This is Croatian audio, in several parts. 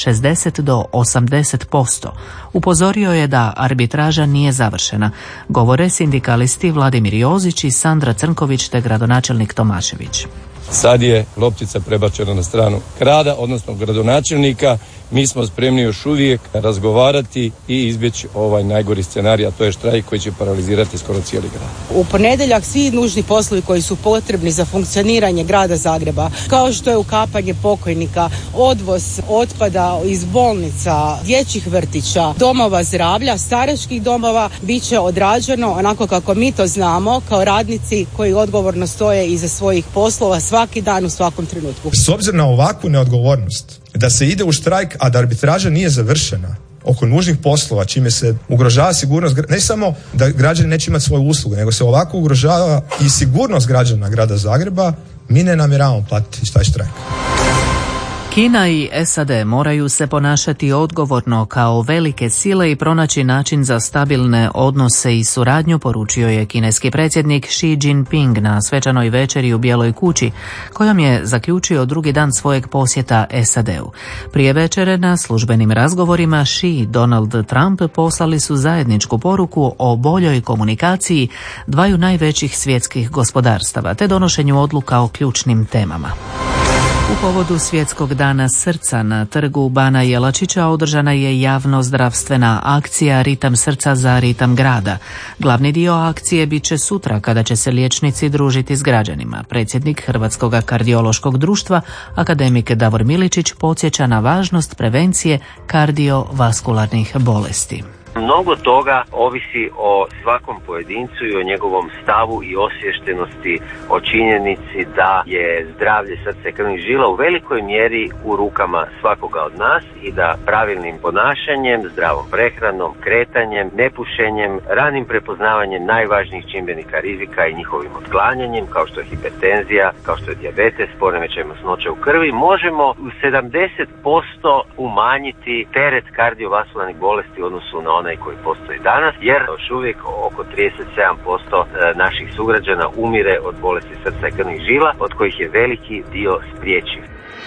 60 do 80%. Upozorio je da arbitraža nije završena, govore sindikalisti Vladimir Jozić i Sandra Crnković te gradonačelnik Tomašević. Sad je loptica prebačena na stranu grada, odnosno gradonačelnika. Mi smo spremni još uvijek razgovarati i izbjeći ovaj najgori scenarij, a to je štrajk koji će paralizirati skoro cijeli grad. U ponedjeljak svi nužni poslovi koji su potrebni za funkcioniranje grada Zagreba, kao što je ukapanje pokojnika, odvoz otpada iz bolnica, dječjih vrtića, domova zdravlja, staračkih domova, bit će odrađeno onako kako mi to znamo kao radnici koji odgovorno stoje iza svojih poslova svaki dan u svakom trenutku. S obzirom na ovakvu neodgovornost, da se ide u štrajk, a da arbitraža nije završena oko nužnih poslova, čime se ugrožava sigurnost, ne samo da građani neće imati svoju uslugu, nego se ovako ugrožava i sigurnost građana grada Zagreba, mi ne namjeravamo platiti taj štrajk. Kina i SAD moraju se ponašati odgovorno kao velike sile i pronaći način za stabilne odnose i suradnju, poručio je kineski predsjednik Xi Jinping na svečanoj večeri u Bijeloj kući, kojom je zaključio drugi dan svojeg posjeta SAD-u. Prije večere na službenim razgovorima Xi i Donald Trump poslali su zajedničku poruku o boljoj komunikaciji dvaju najvećih svjetskih gospodarstava te donošenju odluka o ključnim temama. U povodu Svjetskog dana srca na trgu Bana Jelačića održana je javno-zdravstvena akcija Ritam srca za ritam grada. Glavni dio akcije bit će sutra kada će se liječnici družiti s građanima. Predsjednik Hrvatskog kardiološkog društva, akademik Davor Miličić, podsjeća na važnost prevencije kardiovaskularnih bolesti. Mnogo toga ovisi o svakom pojedincu i o njegovom stavu i osviještenosti o činjenici da je zdravlje srca i krvnih žila u velikoj mjeri u rukama svakoga od nas i da pravilnim ponašanjem, zdravom prehranom, kretanjem, nepušenjem, ranim prepoznavanjem najvažnijih čimbenika rizika i njihovim otklanjanjem, kao što je hipertenzija, kao što je dijabetes, poremećaj masnoće u krvi, možemo u 70% umanjiti teret kardiovaskularnih bolesti u odnosu na onaj koji postoji danas, jer još uvijek oko 37% naših sugrađana umire od bolesti srca i krvnih žila, od kojih je veliki dio spriječen.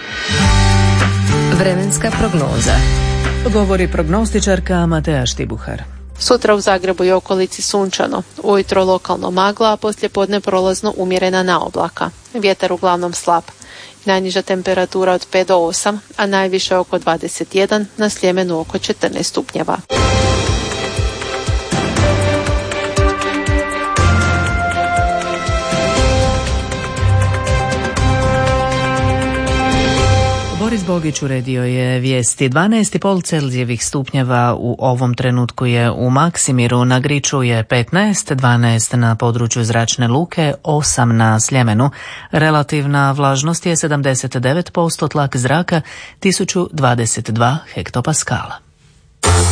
Vremenska prognoza. Govori prognostičarka Matea Štibuhar. Sutra u Zagrebu i okolici sunčano, ujutro lokalno magla, a poslijepodne prolazno umjerena naoblaka. Vjetar uglavnom slab. Najniža temperatura od 5 do 8, a najviše oko 21, na Sljemenu oko 14 stupnjeva. Boris Bogić uredio je vijesti. 12,5 Celzijevih stupnjeva u ovom trenutku je u Maksimiru, na Griču je 15, 12 na području Zračne luke, 8 na Sljemenu. Relativna vlažnost je 79%, tlak zraka 1022 hektopaskala.